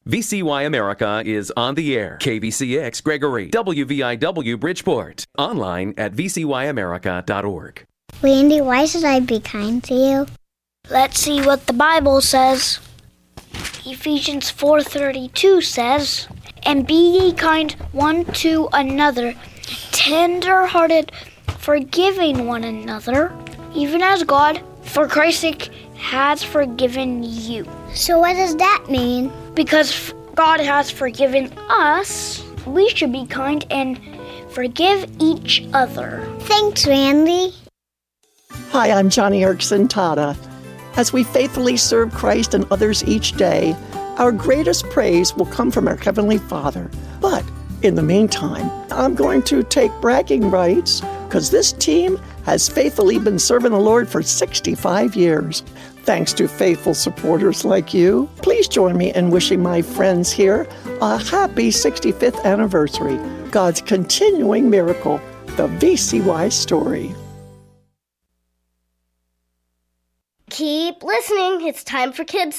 VCY America is on the air. KVCX Gregory, WVIW Bridgeport. Online at vcyamerica.org. Randy, why should I be kind to you? Let's see what the Bible says. Ephesians 4:32 says, "And be ye kind one to another, tender-hearted, forgiving one another, even as God, for Christ's sake, has forgiven you." So what does that mean? Because God has forgiven us, we should be kind and forgive each other. Thanks, Randy. Hi, I'm Johnny Erickson Tata. As we faithfully serve Christ and others each day, our greatest praise will come from our Heavenly Father. But in the meantime, I'm going to take bragging rights because this team has faithfully been serving the Lord for 65 years. Thanks to faithful supporters like you, please join me in wishing my friends here a happy 65th anniversary. God's continuing miracle, the VCY story. Keep listening. It's time for Kids